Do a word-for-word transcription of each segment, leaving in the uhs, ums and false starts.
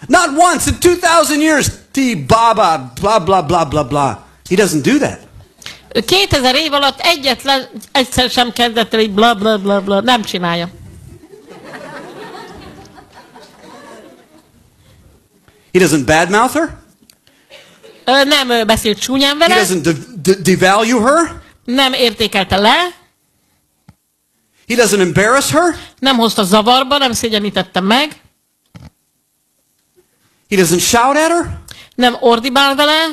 Not once in two thousand years. Ti baba, blah, blah, blah, blah, blah. He doesn't do that. kétezer év alatt egyetlen, egyszer sem kezdett el így bla bla bla bla, nem csinálja. He doesn't badmouth her. Ö, nem ö, beszélt csúnyán He vele, doesn't de de devalue her. nem értékelte le, He doesn't embarrass her. nem hozta zavarba, nem szégyenítette meg, He doesn't shout at her. nem ordibál vele,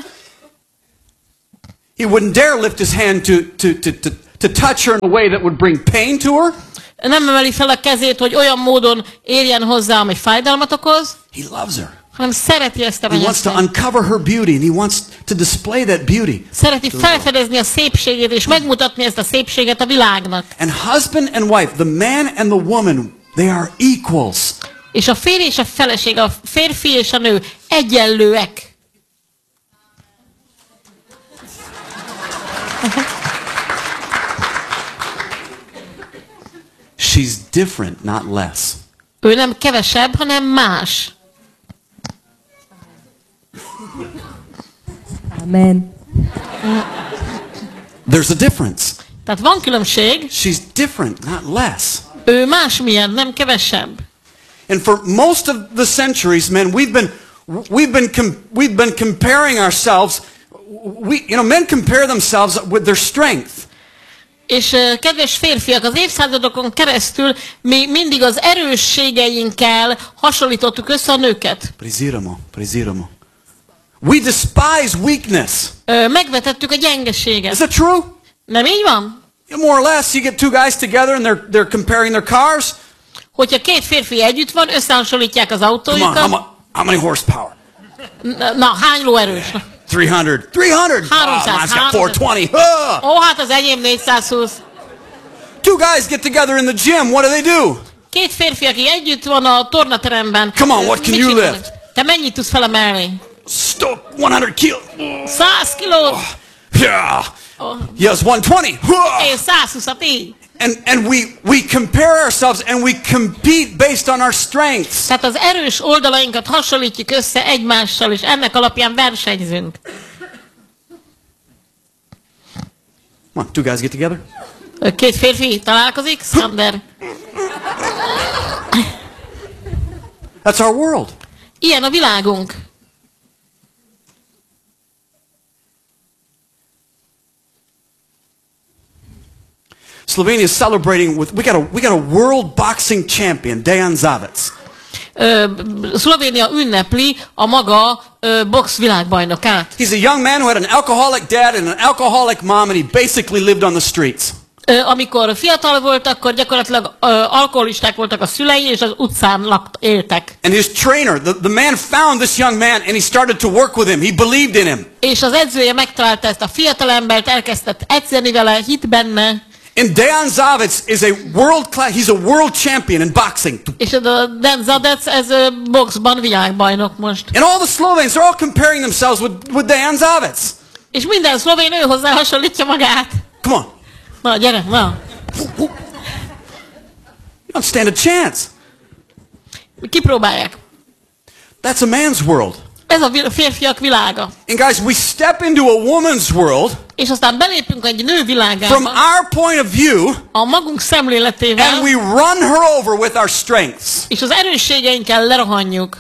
He wouldn't dare lift his hand to, to, to, to, to touch her in a way that would bring pain to her. nem emeli fel a kezét, hogy olyan módon érjen hozzá, ami fájdalmat okoz, He loves her. hanem szereti ezt a He wants to menyasszonyt. uncover her beauty, and he wants to display that beauty. Szereti felfedezni a szépségét, és megmutatni ezt a szépséget a világnak. And husband and wife, the man and the woman, they are equals. És a férj és a feleség, a férfi és a nő egyenlőek. She's different, not less. Ő nem kevesebb, hanem más. Amen. There's a difference. Tehát van különbség, She's different, not less. ő másmilyen, nem kevesebb. And for most of the centuries, men, we've been we've been com we've been comparing ourselves. We, you know, men compare themselves with their strength. És uh, kedves férfiak, az évszázadokon keresztül mi mindig az erősségeinkkel hasonlítottuk össze a nőket. Preziramo, preziramo. We despise weakness. Uh, megvetettük a gyengeséget. Is that true? Nem így van? More or less, you get two guys together and they're they're comparing their cars. Hogyha két férfi együtt van, összehasonlítják az Come on, how, autójukat. mu how many horsepower? Na, na, hány lóerős? three hundred. three hundred. Oh, háromszáz, mine's got four twenty. Ah! Ó, hát az enyém négyszázhúsz. Two guys get together in the gym. What do they do? Két férfi, aki együtt van a tornateremben. Come on, what can mit you csinálnak? lift? Te mennyit tudsz felemelni? Stoke one hundred kilo. száz kilót. Yeah. Oh. Yes, one twenty. Én százhúszat így. And and we we compare ourselves and we compete based on our strengths. Tehát az erős oldalainkat hasonlítjuk össze egymással, és ennek alapján versenyzünk. Come on, two guys get together. Két férfi találkozik, Sander. That's our world. Ilyen a világunk. Slovenia is celebrating with we got a we got a world boxing champion, Dejan Zavec. Ö, Szlovénia ünnepli a maga ö, box világbajnokát. He's a young man who had an alcoholic dad and an alcoholic mom, and he basically lived on the streets. Ö, amikor fiatal volt, akkor gyakorlatilag ö, alkoholisták voltak a szülei, és az utcán lakt, éltek. And his trainer, the, the man found this young man and he started to work with him. He believed in him. És az edzője megtalálta ezt a fiatalembert, elkezdett edzeni vele, hit benne. And Dejan Zavec is a world class, he's a world champion in boxing. És a Dan Zadec, ez ö, boxban világbajnok most. And all the Slovenes, they're all comparing themselves with, with Dejan Zavec. És minden szlovén ő hozzá hasonlítja magát. Come on. Na, gyere, na. You don't stand a chance. Kipróbálják. That's a man's world. Ez a férfiak világa. And guys, we step into a woman's world És aztán belépünk egy nő from világába, our point of view, a magunk szemléletével, and we run her over with our strengths. és az erősségeinkkel lerohanjuk.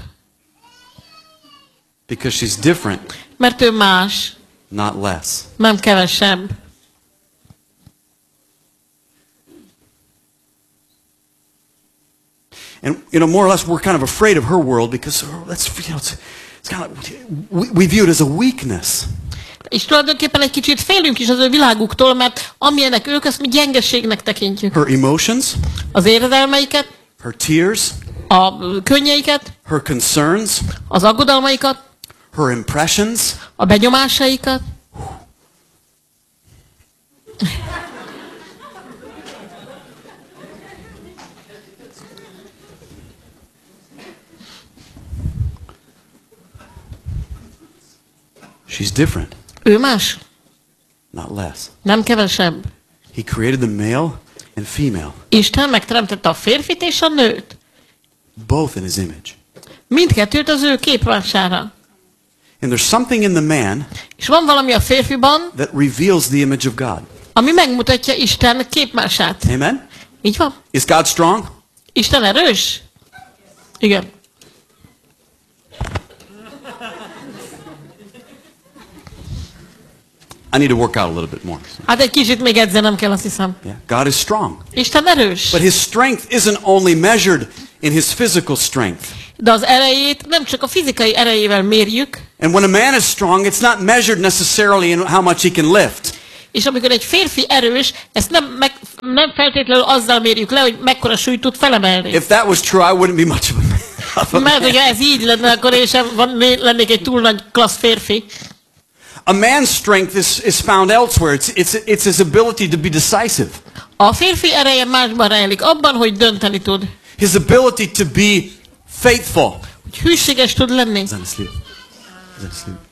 Because she's different, Mert ő más, not less. nem kevesebb. And you know, more or less, we're kind of afraid of her world because that's you know, it's, it's kind of we, we view it as a weakness. És tulajdonképpen egy kicsit félünk is az ő világuktól, mert amilyenek ők, azt mi gyengeségnek tekintjük. Her emotions, Az érzélmeiket, her tears, a könnyeiket, her concerns, az aggodalmaikat, her impressions. a benyomásaikat. She's different, Ő más, not less. nem kevesebb. He created the male and female, Isten megteremtette a férfit és a nőt. both in his image. Mindkettőt az ő képmására. And there's something in the man És van valami a férfiban, that reveals the image of God. ami megmutatja Isten képmását. Amen? Így van? Is God strong? Isten erős? Igen. I need to work out a little bit more. Hát egy kicsit még edzenem kell, azt hiszem. Yeah. God is strong. Isten erős. But his strength isn't only measured in his physical strength. De az erejét nem csak a fizikai erejével mérjük. And when a man is strong, it's not measured necessarily in how much he can lift. És amikor egy férfi erős, ezt nem, meg, nem feltétlenül azzal mérjük le, hogy mekkora súlyt tud felemelni. If that was true, I wouldn't be much of a man. Of a Mert man. hogyha ez így lenne, akkor én sem van, lennék egy túl nagy klassz férfi. A man's strength is, is found elsewhere. It's, it's, it's his ability to be decisive. A férfi ereje másban rejlik, abban, hogy dönteni tud. His ability to be faithful. Hogy hűséges tud lenni. Is that asleep? Is that asleep?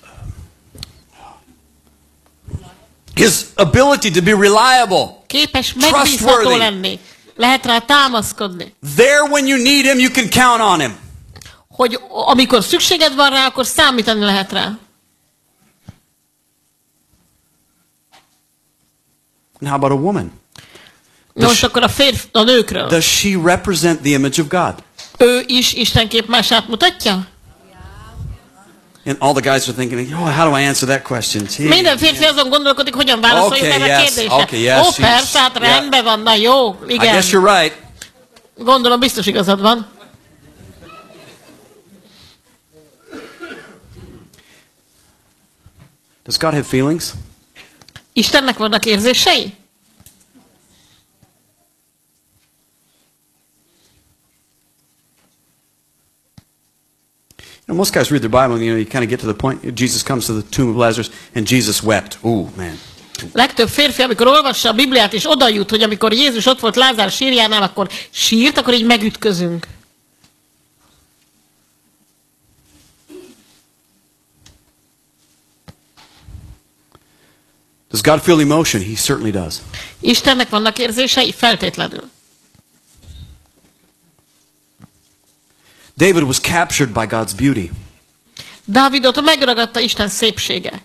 His ability to be reliable. Képes megbízható Trustworthy. lenni. Lehet rá támaszkodni. There when you need him, you can count on him. Hogy amikor szükséged van rá, akkor számítani lehet rá. And how about a woman? Most akkor a férfi, a nőkről. Does she represent the image of God? Ő is Isten képmását mutatja? And all the guys are thinking, oh, how do I answer that question? Gee. Minden férfi azon gondolkodik, hogyan válaszoljuk Okay, erre a yes, kérdésre. okay, yes, Ó, she's- persze, hát yeah. rendben van, na jó, I igen. guess you're right. Gondolom, biztos igazad van. Does God have feelings? Istennek vannak érzései? You know, most guys read their Bible and you know you kind of get to the point. Jesus comes to the tomb of Lazarus and Jesus wept. Ooh, man. Legtöbb férfi, amikor olvassa a Bibliát, és oda jut, hogy amikor Jézus ott volt Lázár sírjánál, akkor sírt, akkor így megütközünk. Does God feel emotion? He certainly does. Istennek vannak érzései? Feltétlenül. David was captured by God's beauty. Dávidot megragadta Isten szépsége.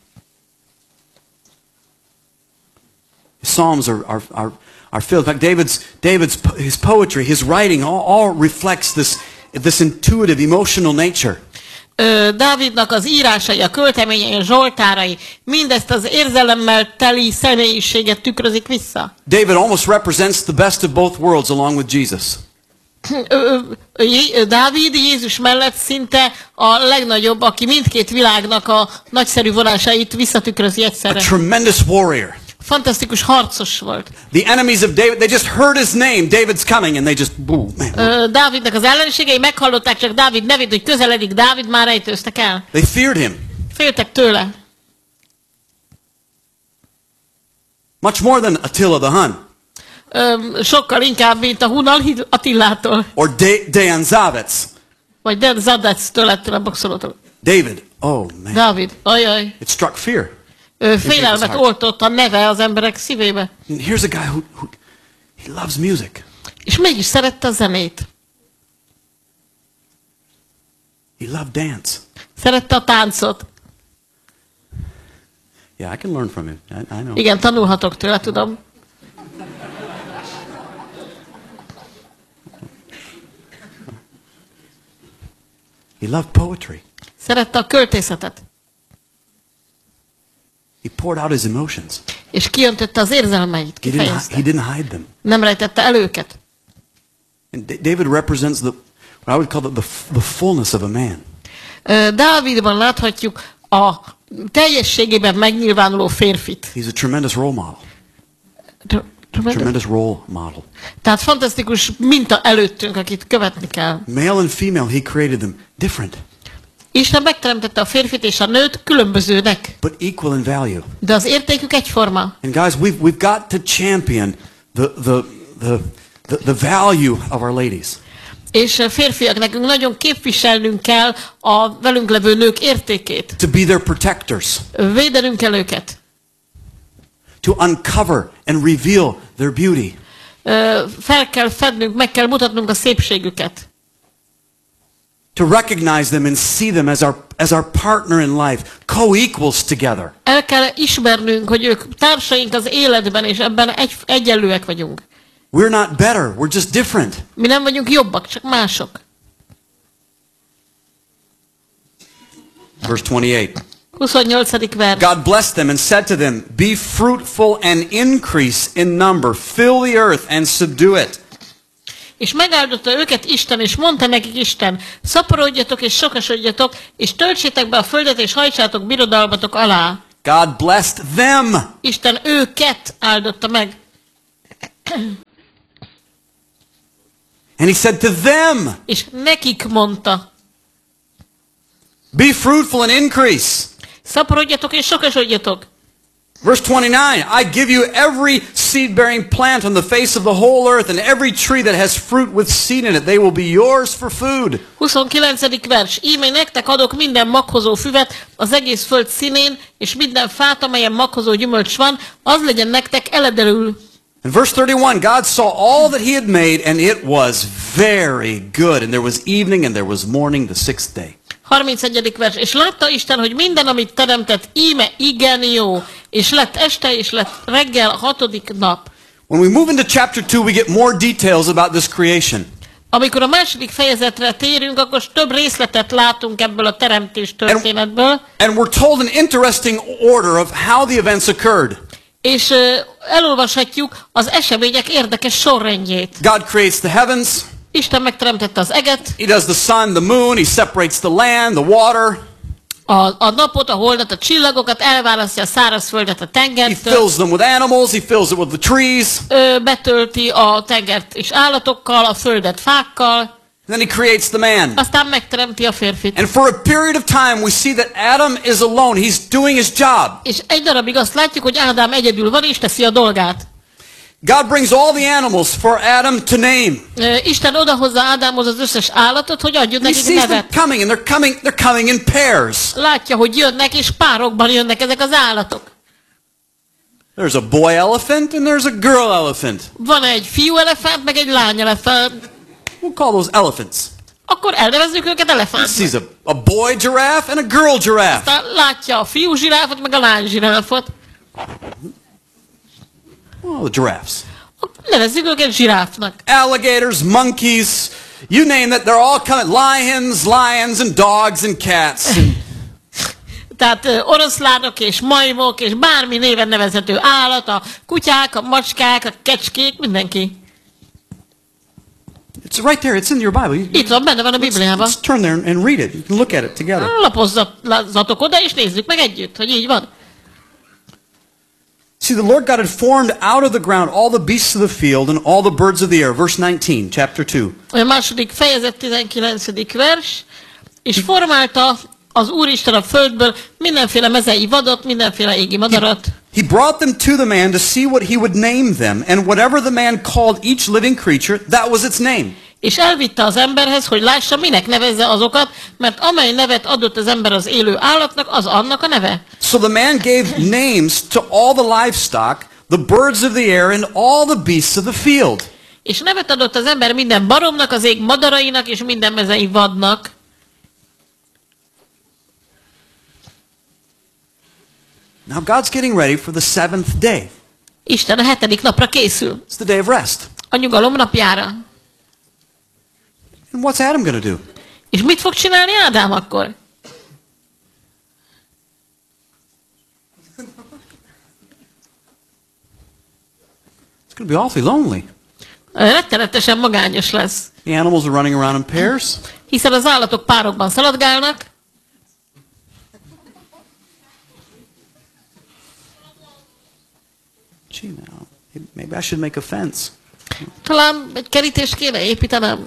His Psalms are, are, are, are filled. In fact, David's, David's his poetry, his writing, all, all reflects this, this intuitive, emotional nature. Ö, Dávidnak az írásai, a költeményei, a zsoltárai, mindezt az érzelemmel teli személyiséget tükrözik vissza. David almost represents the best of both worlds along with Jesus. Ö, ö, ö, Dávid Jézus mellett szinte a legnagyobb, aki mindkét világnak a nagyszerű vonásait visszatükrözi A egyszerre. tremendous warrior. Fantasztikus harcos volt. The enemies of David, they just heard his name, David's coming, and they just, boo, man. Ö, Dávidnak az ellenségei meghallották csak Dávid nevét, hogy közeledik Dávid, már rejtőztek el. They feared him. Féltek tőle. Much more than Attila the Hun. Ö, sokkal inkább, mint a Hunal Attillától. Or De- Dejan Zavets. Vagy Dan Zadectől, ettől a boxolótól. David, oh man. Dávid, ajaj. It struck fear. Ö, félelmet heart. oltott a neve az emberek szívébe. And here's a guy who, who he loves music. És mégis szerette a zenét. He loved dance. Szerette a táncot. Yeah, I can learn from him. I, I know. Igen, tanulhatok tőle, tudom. He loved poetry. Szerette a költészetet. He poured out his emotions. És kiöntötte az érzelmeit, He didn't, hi- kifejezte. he didn't hide them. Nem rejtette el őket. And Da- David represents the, what I would call the, the, f- the fullness of a man. Ö, Dávidban láthatjuk a teljességében megnyilvánuló férfit. He's a tremendous role model. Tr- tremendous. Tremendous role model. Tehát fantasztikus minta előttünk, akit követni kell. Male and female, he created them different, Isten megteremtette a férfit és a nőt különbözőnek, but equal in value. de az értékük egyforma. And guys, we've, we've got to champion the, the, the, the, the value of our ladies. És ö, férfiak, nekünk nagyon képviselnünk kell a velünk levő nők értékét. To be their protectors. Védenünk kell őket. To uncover and reveal their beauty. Ö, Fel kell fednünk, meg kell mutatnunk a szépségüket. to recognize them and see them as our, as our partner in life, co-equals together. El kell ismernünk, hogy ők társaink az életben, és ebben egy, egyenlőek vagyunk. We're not better, we're just different. Mi nem vagyunk jobbak, csak mások. Verse twenty-eight. huszonnyolcadik vers. God blessed them and said to them, be fruitful and increase in number, fill the earth and subdue it. És megáldotta őket Isten, és mondta nekik Isten, szaporodjatok és sokasodjatok, és töltsétek be a földet, és hajtsátok birodalmatok alá. God blessed them. Isten őket áldotta meg. And he said to them, És nekik mondta, be fruitful and increase. szaporodjatok és sokasodjatok. Verse twenty-nine, I give you every seed-bearing plant on the face of the whole earth, and every tree that has fruit with seed in it, they will be yours for food. huszonkilencedik vers. Íme nektek adok minden maghozó füvet az egész föld színén, és minden fát, amelyen maghozó gyümölcs van, az legyen nektek eledelül. In verse thirty-one, God saw all that he had made, and it was very good. And there was evening and there was morning the sixth day. harmincegyedik vers. És látta Isten, hogy minden, amit teremtett, íme igen jó, és lett este, és lett reggel a hatodik nap. When we move into chapter two, we get more details about this creation. Amikor a második fejezetre térünk, akkor több részletet látunk ebből a teremtés történetből. And we're told an interesting order of how the events occurred. És uh, elolvashatjuk az események érdekes sorrendjét. God creates the heavens. Isten megteremtette az eget. He does the sun, the moon. He separates the land, the water. A, a napot, a holdat, a csillagokat, elválasztja a szárazföldet a He tengertől. fills them with animals. He fills it with the trees. Ö, betölti a tengert és állatokkal, a földet fákkal. Then he creates the man. Aztán megteremti a férfit. And for a period of time, we see that Adam is alone. He's doing his job. És egy darabig azt látjuk, hogy Ádám egyedül van, és teszi a dolgát. God brings all the animals for Adam to name. Ö, Isten odahozza Ádámhoz az összes állatot, hogy adjon He nekik sees them nevet. coming, and they're coming. They're coming in pairs. Látja, hogy jönnek, és párokban jönnek ezek az állatok. There's a boy elephant and there's a girl elephant. Van egy fiú elefánt, meg egy lány elefánt. We'll call those elephants. Akkor elnevezzük őket He elefántnak. sees a, a boy giraffe and a girl giraffe. Aztán látja a fiú zsiráfot, meg a lány zsiráfot. Oh, the giraffes. Nevezzük őket zsiráfnak. Alligators, monkeys, you name it, they're all coming. Lions, lions, and dogs and cats. Tehát ö, oroszlánok és majmok, és bármi néven nevezhető állat, a kutyák, a macskák, a kecskék, mindenki. It's right there. It's in your Bible. You- Itt van, benne van a Bibliában. Let's turn there and read it. You can look at it together. Lapozzatok oda, és nézzük meg együtt, hogy így van. See, the Lord God had formed out of the ground all the beasts of the field and all the birds of the air. Verse nineteen, chapter two. A második fejezet tizenkilencedik vers. És formálta az Úristen a földből mindenféle mezei vadot, mindenféle égi madarat. He brought them to the man to see what he would name them, and whatever the man called each living creature, that was its name. És elvitte az emberhez, hogy lássa, minek nevezze azokat, mert amely nevet adott az ember az élő állatnak, az annak a neve. So the man gave names to all the livestock, the birds of the air, and all the beasts of the field. És nevet adott az ember minden baromnak, az ég madarainak, és minden mezei vadnak. Now God's getting ready for the seventh day. Isten a hetedik napra készül, It's the day of rest. a nyugalom napjára. And what's Adam going to do? És mit fog csinálni Ádám akkor? It's going to be awfully lonely. Rettenetesen magányos lesz. The animals are running around in pairs. Hiszen az állatok párokban szaladgálnak. Gee, now, maybe I should make a fence. Talán egy kerítést kéne építenem.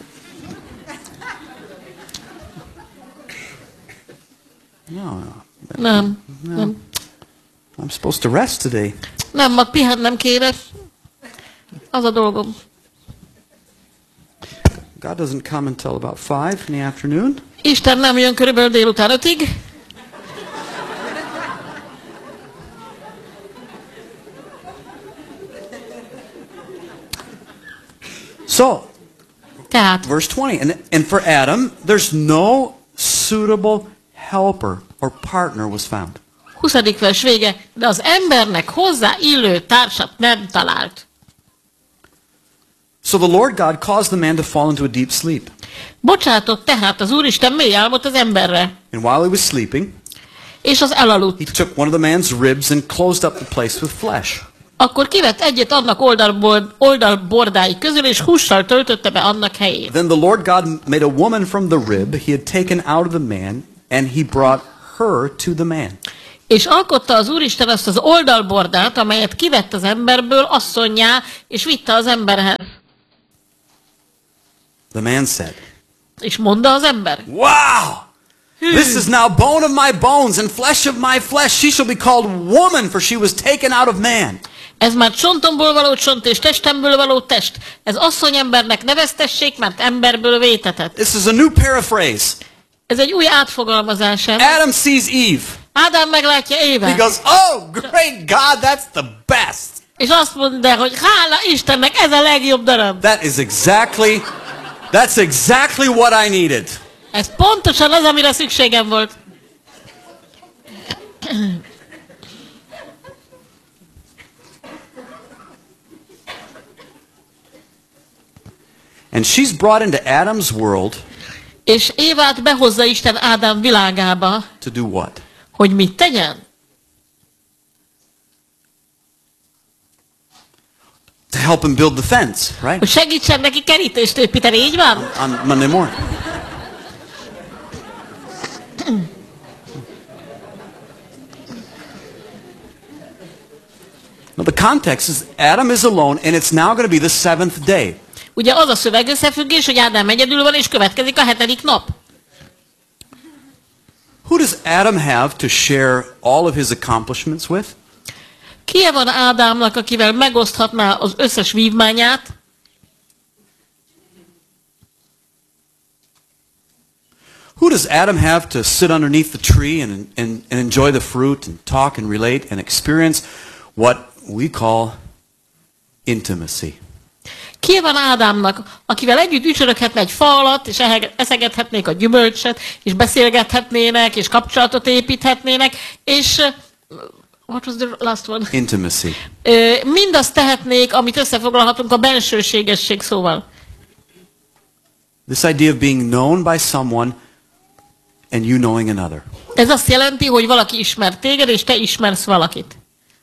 No, no. Nem, nem. I'm supposed to rest today. Nem, ma pihennem kéne. Az a dolgom. God doesn't come until about five in the afternoon. Isten nem jön körülbelül délután ötig. So, Tehát, verse twenty, and, and for Adam, there's no suitable helper or partner was found. huszadik vers vége, de az embernek hozzá illő társat nem talált. So the Lord God caused the man to fall into a deep sleep. Bocsátott tehát az Úristen mély álmot az emberre, And while he was sleeping, és az elaludt. he took one of the man's ribs and closed up the place with flesh. Akkor kivett egyet annak oldalbord, oldalbordái közül, és hússal töltötte be annak helyét. Then the Lord God made a woman from the rib he had taken out of the man, and he brought her to the man. És alkotta az Úristen azt az oldalbordát, amelyet kivett az emberből, asszonnyá, és vitte az emberhez. The man said, És mondta az ember, wow! This is now bone of my bones and flesh of my flesh. She shall be called woman, for she was taken out of man. ez már csontomból való csont, és testemből való test. Ez asszonyembernek neveztessék, mert emberből vétetett. This is a new paraphrase. Ez egy új átfogalmazás. Adam sees Eve. Ádám meglátja He Évet, goes, oh, great God, that's the best. és azt mondja, hogy hála Istennek, ez a legjobb darab. That is exactly, that's exactly what I needed. Ez pontosan az, amire szükségem volt. And she's brought into Adam's world És Évát behozza Isten Ádám világába, to do what? hogy mit tegyen? To help him build the fence, right? Hogy segítsen neki kerítést építeni, így van? On Monday morning. Now the context is Adam is alone, and it's now going to be the seventh day. Ugye az a szövegösszefüggés, hogy Ádám egyedül van, és következik a hetedik nap. Who does Adam have to share all of his accomplishments with? Ki van Ádámnak, akivel megoszthatná az összes vívmányát? Who does Adam have to sit underneath the tree and, and, and enjoy the fruit and talk and relate and experience what we call intimacy? Ki van Ádámnak, akivel együtt ücsöröghetne egy fa alatt, és eszegethetnék a gyümölcset, és beszélgethetnének, és kapcsolatot építhetnének, és... Uh, what was the last one? Intimacy. Uh, mindazt tehetnék, amit összefoglalhatunk a bensőségesség szóval. This idea of being known by someone and you knowing another. Ez azt jelenti, hogy valaki ismer téged, és te ismersz valakit.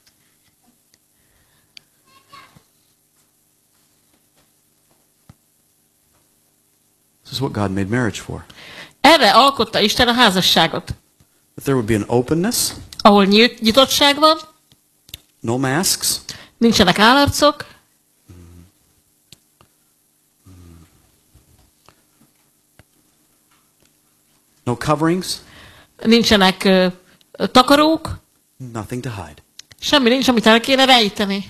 This is what God made marriage for. Erre alkotta Isten a házasságot, That there would be an openness, ahol nyílt, nyitottság van, no masks, nincsenek állarcok, no coverings, nincsenek uh, takarók, nothing to hide. semmi nincs, amit el kéne rejteni.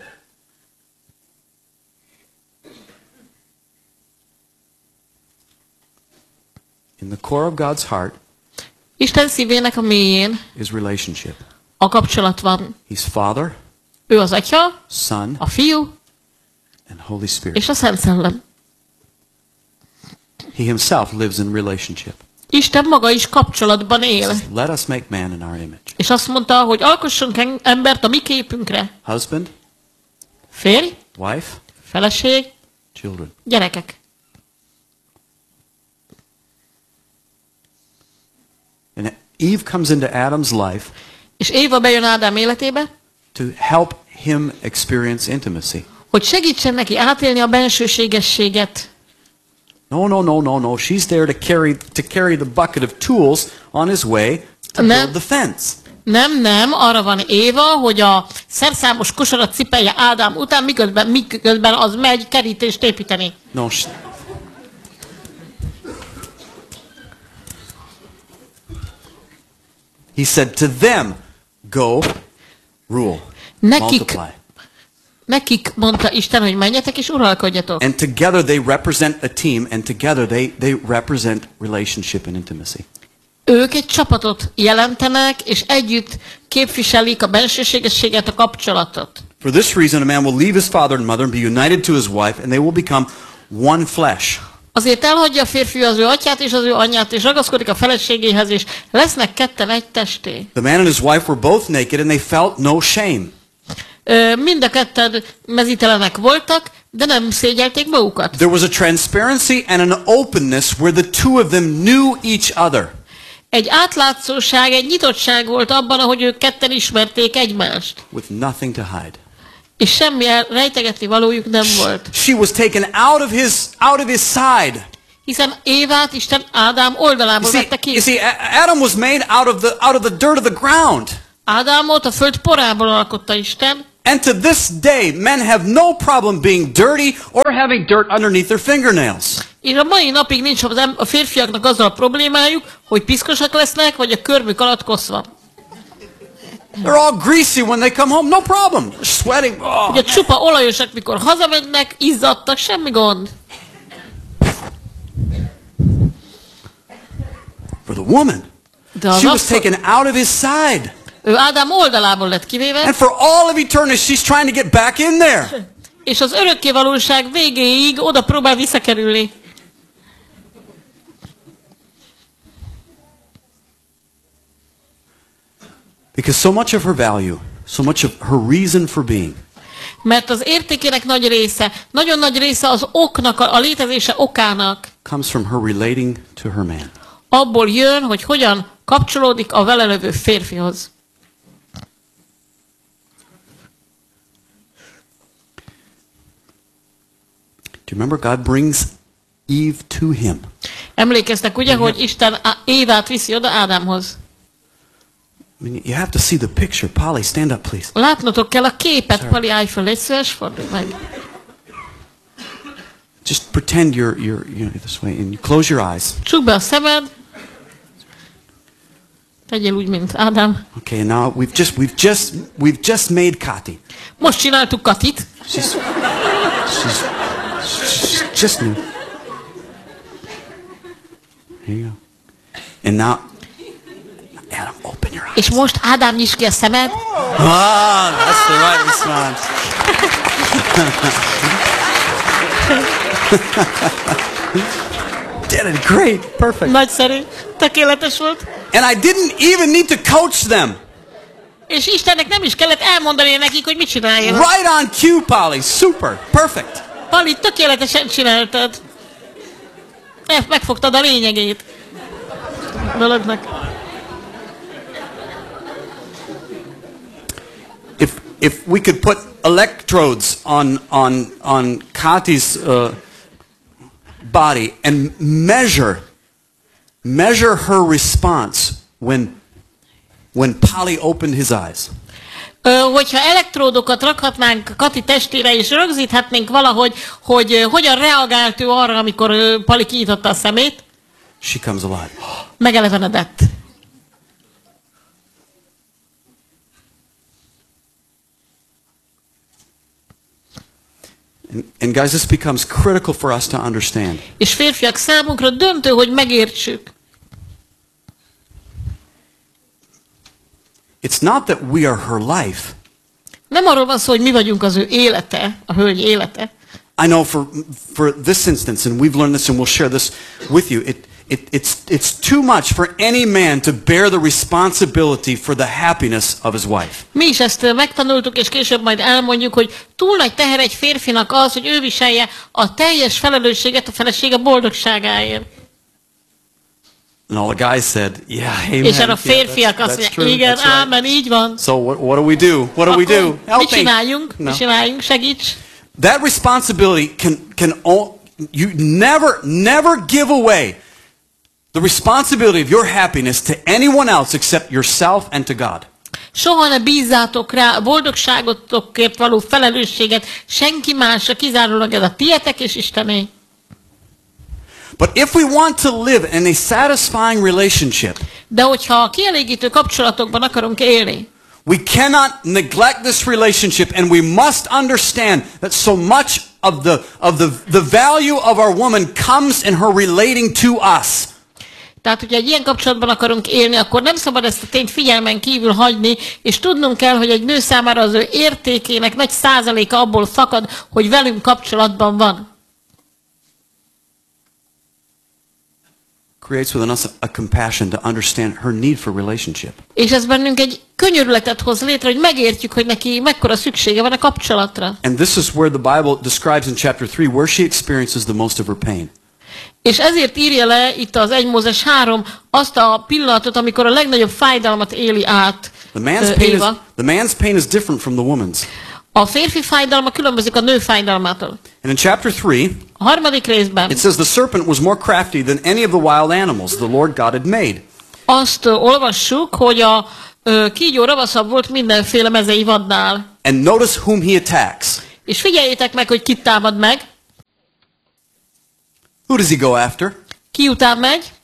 In the core of God's heart Isten szívének a mélyén is relationship. a kapcsolat van. He's Father, Ő az Atya, Son, a Fiú and Holy Spirit. és a Szent Szellem. He himself lives in relationship. Isten maga is kapcsolatban él. Let us make man in our image. És azt mondta, hogy alkossunk en- embert a mi képünkre. Husband, Férj, wife, feleség, children. gyerekek. And Eve comes into Adam's life És Éva bejön Ádám életébe, to help him experience intimacy. hogy segítsen neki átélni a bensőségességet. No, no, no, no, no. She's there to carry to carry the bucket of tools on his way to Nem. build the fence. Nem, nem, arra van Éva, hogy a szerszámos kosarat cipelje Ádám után, miközben, miközben az megy kerítést építeni. No. She, he said to them, "Go, rule, Nekik, multiply." nekik mondta Isten, hogy menjetek és uralkodjatok. And together they represent a team, and together they, they represent relationship and intimacy. Ők egy csapatot jelentenek, és együtt képviselik a bensőségességet, a kapcsolatot. For this reason, a man will leave his father and mother and be united to his wife, and they will become one flesh. Azért elhagyja a férfi az ő atyát és az ő anyját, és ragaszkodik a feleségéhez, és lesznek ketten egy testé. The man and his wife were both naked and they felt no shame. Ö, mind a ketten mezítelenek voltak, de nem szégyelték magukat. There was a transparency and an openness where the two of them knew each other. Egy átlátszóság, egy nyitottság volt abban, ahogy ők ketten ismerték egymást. With nothing to hide. És semmi rejtegetni valójuk nem volt. She was taken out of his out of his side. Hiszen Évát Isten Ádám oldalából You see, vette ki. you see, Adam was made out of the out of the dirt of the ground. Ádámot a föld porából alkotta Isten. And to this day, men have no problem being dirty or having dirt underneath their fingernails. És a mai napig nincs az em- a férfiaknak azzal a problémájuk, hogy piszkosak lesznek, vagy a körmük alatt kosz van. They're all greasy when they come home, no problem. They're sweating. Oh. Ugye csupa olajosak, mikor hazamennek, izzadtak, semmi gond. For the woman, De az she was asszony, taken out of his side. ő Ádám oldalából lett kivéve, And for all of eternity, she's trying to get back in there. és az örökkévalóság végéig oda próbál visszakerülni. Because so much of her value, so much of her reason for being, Mert az értékének nagy része, nagyon nagy része az oknak, a, a létezése okának comes from her relating to her man. abból jön, hogy hogyan kapcsolódik a vele levő férfihoz. Do you remember God brings Eve to him? Emlékeztek ugye, hogy Isten Á- Évát viszi oda Ádámhoz. I mean, you have to see the picture. Polly, stand up, please. Látnotok kell a képet, Pali, állj föl, légy szíves, fordulj meg. Just pretend you're you're you know this way, and you close your eyes. Csukd be a szemed. Tegyél úgy, mint Ádám. Okay, and now we've just we've just we've just made Kati. Most csináltuk Katit. She's she's, she's just new. Here you go. And now, Adam, open your eyes. És most Ádám, nyisd ki a szemed. Ah, that's the right response. Did it great, perfect. Nagyszerű. Tökéletes volt. And I didn't even need to coach them. És Istennek nem is kellett elmondani nekik, hogy mit csináljanak. Right on cue, Polly. Super, perfect. Pali, tökéletesen csináltad. Ezt megfogtad a lényegét a dolognak. If if we could put electrodes on on on Kati's uh, body and measure measure her response when when Polly opened his eyes. Ö, hogyha elektródokat rakhatnánk Kati testére, és rögzíthetnénk valahogy, hogy ö, hogyan reagált ő arra, amikor ö, Pali kinyitotta a szemét, She comes alive. megelevenedett. And, and guys, this becomes critical for us to understand. És férfiak, számunkra döntő, hogy megértsük. It's not that we are her life. Nem arról van szó, hogy mi vagyunk az ő élete, a hölgy élete. I know for for this instance, and we've learned this, and we'll share this with you. It, it it's it's too much for any man to bear the responsibility for the happiness of his wife. Mi is ezt megtanultuk, és később majd elmondjuk, hogy túl nagy teher egy férfinak az, hogy ő viselje a teljes felelősséget a felesége boldogságáért. And all the guys said, "Yeah, amen." És erre a Yeah, férfiak that's- azt that's mondják, true, igen, that's right. ámen, így van. So what, what do we do? What do we do? Akkor Help mit me. csináljunk? No. Mit csináljunk? Segíts! That responsibility can can all, you never never give away the responsibility of your happiness to anyone else except yourself and to God. Soha ne bízzátok rá a boldogságotokért való felelősséget senki másra, kizárólag ez a tietek és Istené. But if we want to live in a satisfying relationship, De hogyha a kielégítő kapcsolatokban akarunk élni, we cannot neglect this relationship, and we must understand that so much of the of the the value of our woman comes in her relating to us. tehát hogyha egy ilyen kapcsolatban akarunk élni, akkor nem szabad ezt a tényt figyelmen kívül hagyni, és tudnunk kell, hogy egy nő számára az ő értékének nagy százaléka abból fakad, hogy velünk kapcsolatban van. creates within us a compassion to understand her need for relationship. És ez bennünk egy könyörületet hoz létre, hogy megértjük, hogy neki mekkora szüksége van a kapcsolatra. And this is where the Bible describes in chapter three where she experiences the most of her pain. És ezért írja le itt az egy Mózes három azt a pillanatot, amikor a legnagyobb fájdalmat éli át The man's ö, pain is, Éva. the man's pain is different from the woman's. A férfi fájdalma különbözik a nő fájdalmától. And in chapter three, A harmadik részben it says the serpent was more crafty than any of the wild animals the Lord God had made. azt ö, olvassuk, hogy a ö, kígyó ravaszabb volt mindenféle mezei vadnál. And notice whom he attacks. És figyeljétek meg, hogy kit támad meg. Who does he go after? Ki után megy?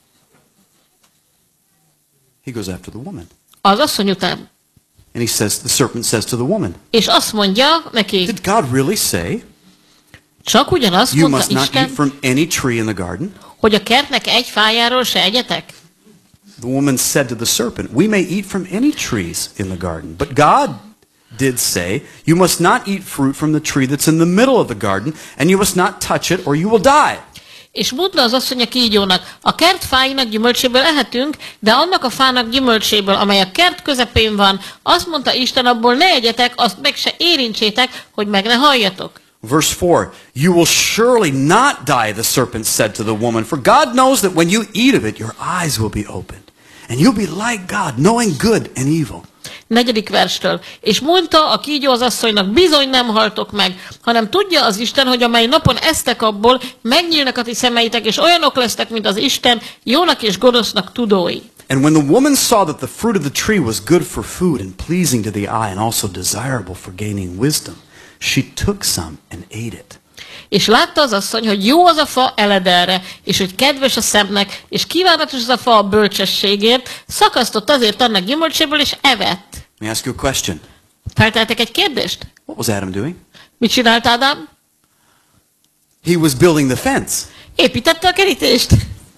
He goes after the woman. Az asszony után. And he says, the serpent says to the woman, És azt mondja neki, did God really say csak ugyanazt you mondta must not eat Isten, from any tree in the garden? hogy a kertnek egy fájáról se egyetek. The woman said to the serpent, we may eat from any trees in the garden, but God did say, you must not eat fruit from the tree that's in the middle of the garden, and you must not touch it or you will die. És mondta az asszony a kígyónak, a kert fáinak gyümölcséből ehetünk, de annak a fának gyümölcséből, amely a kert közepén van, azt mondta Isten, abból ne egyetek, azt meg se érintsétek, hogy meg ne halljatok. Verse four, you will surely not die, the serpent said to the woman, for God knows that when you eat of it, your eyes will be opened, and you'll be like God, knowing good and evil. Negyedik verstől. És mondta a kígyó az asszonynak, bizony nem haltok meg, hanem tudja az Isten, hogy amely napon esztek abból, megnyílnak a ti szemeitek, és olyanok lesztek, mint az Isten, jónak és gonosznak tudói. And when the woman saw that the fruit of the tree was good for food and pleasing to the eye and also desirable for gaining wisdom, she took some and ate it. És látta az asszony, hogy jó az a fa eledelre, és hogy kedves a szemnek, és kívánatos az a fa a bölcsességért, szakasztott azért annak gyümölcséből, és evett. Let me ask you a question. Felteltek egy kérdést? What was Adam doing? Mit csinált Ádám? He was building the fence Építette a kerítést.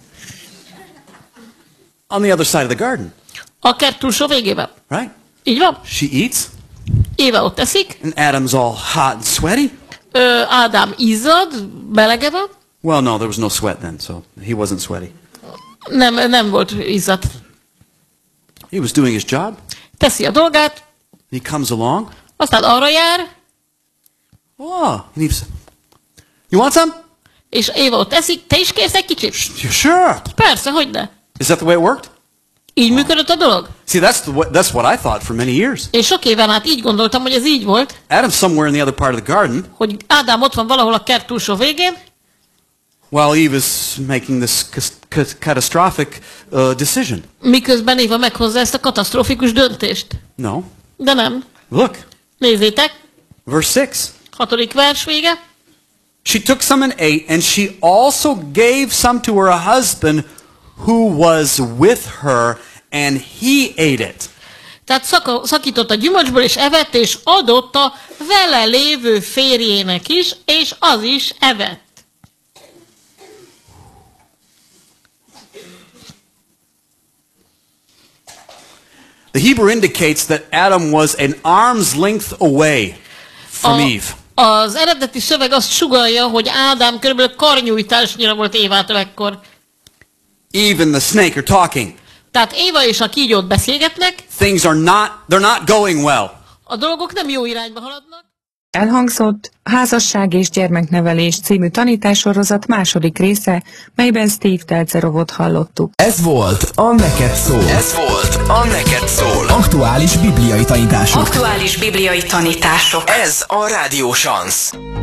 on the other side of the garden, A kert túlsó végében. right? Így van? She eats, Éva ott eszik, and Adam's all hot and sweaty. Ö, Ádám izzad, belege van. Well, no, there was no sweat then, so he wasn't sweaty. Nem, nem volt izzad. He was doing his job. Teszi a dolgát, He comes along. aztán arra jár, Oh, and he's, you want some? és Éva ott eszik, te is kérsz egy kicsit? Yeah, sure. Persze, hogyne. Is that the way it worked? Így működött a dolog. See, that's the way, that's what I thought for many years. Én sok éven át így gondoltam, hogy ez így volt, Adam's somewhere in the other part of the garden, hogy Ádám ott van valahol a kert túlsó végén, while Eve is making this cas- ca- catastrophic uh, decision. miközben Éva meghozza ezt a katasztrofikus döntést. No. De nem. Look, Nézzétek, verse six. hatodik vers vége. She took some and ate, and she also gave some to her husband who was with her, and he ate it. Tehát szaka, szakított a gyümölcsből, és evett, és adott a vele lévő férjének is, és az is evett. The Hebrew indicates that Adam was an arm's length away from A, Eve. az eredeti szöveg azt sugallja, hogy Ádám körülbelül karnyújtásnyira volt Évától ekkor. Eve and the snake are talking. Tehát Éva és a kígyót beszélgetnek, Things are not, they're not going well. a dolgok nem jó irányba haladnak. Elhangzott Házasság és gyermeknevelés című tanítássorozat második része, melyben Steve Telcerovot hallottuk. Ez volt a Neked Szól. Ez volt a Neked Szól. Aktuális bibliai tanítások. Aktuális bibliai tanítások. Ez a Rádió Sansz.